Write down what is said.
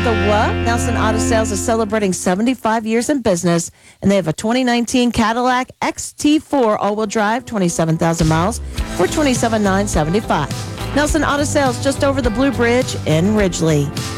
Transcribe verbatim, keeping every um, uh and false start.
the what? Nelson Auto Sales is celebrating seventy-five years in business, and they have a twenty nineteen Cadillac X T four all-wheel drive, twenty-seven thousand miles for twenty-seven thousand nine hundred seventy-five dollars. Nelson Auto Sales, just over the Blue Bridge in Ridgely.